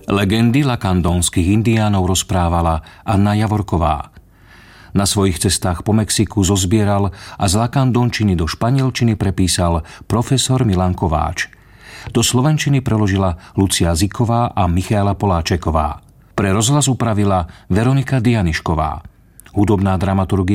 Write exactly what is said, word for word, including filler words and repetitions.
Legendy lakandónskych indiánov rozprávala Anna Javorková. Na svojich cestách po Mexiku zozbieral a z lakandónčiny do španielčiny prepísal profesor Milan Kováč. Do slovenčiny preložila Lucia Ziková a Michaela Poláčeková. Pre rozhlas upravila Veronika Dianišková. Hudobná dramaturgia